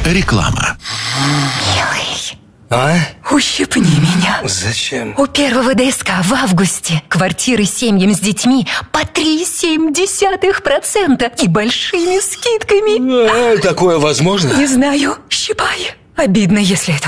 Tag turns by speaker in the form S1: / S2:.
S1: Реклама.
S2: Милый,
S3: А?
S2: ущипни меня.
S3: Зачем?
S2: У первого ДСК в августе квартиры семьям с детьми по 3,7% и большими скидками.
S3: Такое возможно?
S2: Не знаю, щипай. Обидно, если это